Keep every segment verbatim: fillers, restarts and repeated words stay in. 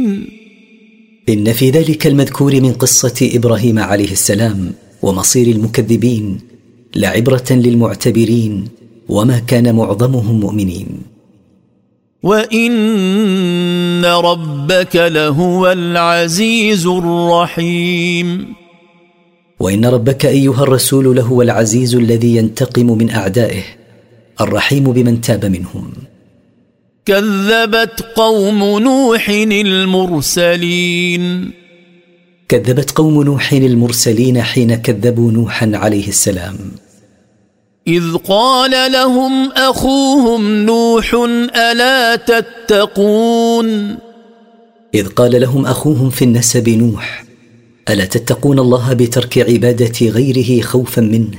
إن في ذلك المذكور من قصة إبراهيم عليه السلام ومصير المكذبين لعبرة للمعتبرين، وما كان معظمهم مؤمنين. وإن ربك لهو العزيز الرحيم. وإن ربك أيها الرسول لهو العزيز الذي ينتقم من أعدائه، الرحيم بمن تاب منهم. كذبت قوم نوح المرسلين. كذبت قوم نوح المرسلين حين كذبوا نوحا عليه السلام. إذ قال لهم أخوهم نوح ألا تتقون. إذ قال لهم أخوهم في النسب نوح ألا تتقون الله بترك عبادة غيره خوفا منه.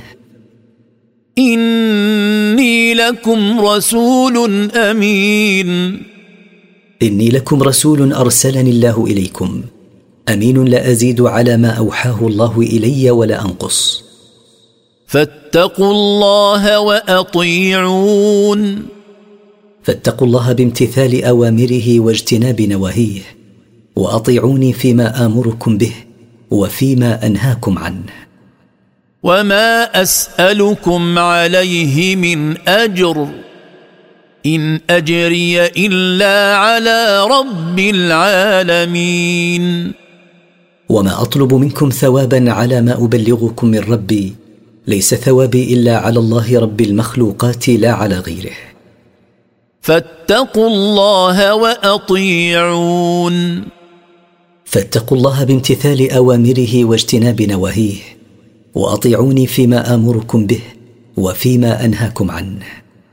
إني لكم رسول أمين. إني لكم رسول أرسلني الله إليكم، أمين لا أزيد على ما أوحاه الله إلي ولا أنقص. فاتقوا الله وأطيعون. فاتقوا الله بامتثال أوامره واجتناب نواهيه، وأطيعوني فيما آمركم به وفيما أنهاكم عنه. وما أسألكم عليه من أجر، إن أجري إلا على رب العالمين. وما أطلب منكم ثوابا على ما أبلغكم من ربي، ليس ثوابي إلا على الله رب المخلوقات لا على غيره. فاتقوا الله وأطيعون. فاتقوا الله بامتثال أوامره واجتناب نواهيه، وأطيعوني فيما آمركم به وفيما أنهاكم عنه.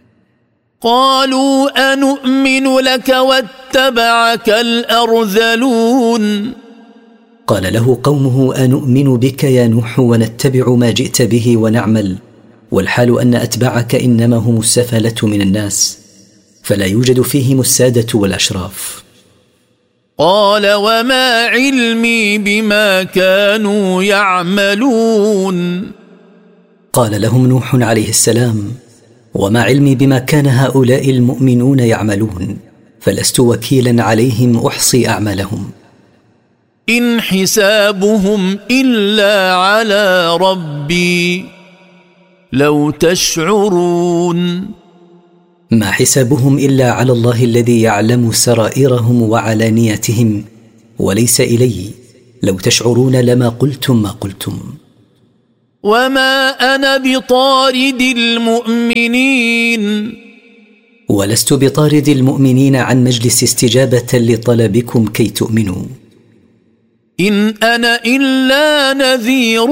قالوا أنؤمن لك واتبعك الأرذلون. قال له قومه أنؤمن بك يا نوح ونتبع ما جئت به ونعمل، والحال أن أتباعك إنما هم السفلة من الناس، فلا يوجد فيهم السادة والأشراف. قال وما علمي بما كانوا يعملون. قال لهم نوح عليه السلام وما علمي بما كان هؤلاء المؤمنون يعملون، فلست وكيلا عليهم أحصي أعمالهم. إن حسابهم إلا على ربي لو تشعرون. ما حسابهم إلا على الله الذي يعلم سرائرهم وعلانيتهم، وليس إلي، لو تشعرون لما قلتم ما قلتم. وما أنا بطارد المؤمنين. ولست بطارد المؤمنين عن مجلس استجابة لطلبكم كي تؤمنوا. إن أنا إلا نذير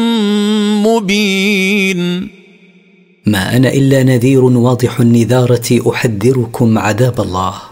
مبين. ما أنا إلا نذير واضح النذارة أحذركم عذاب الله.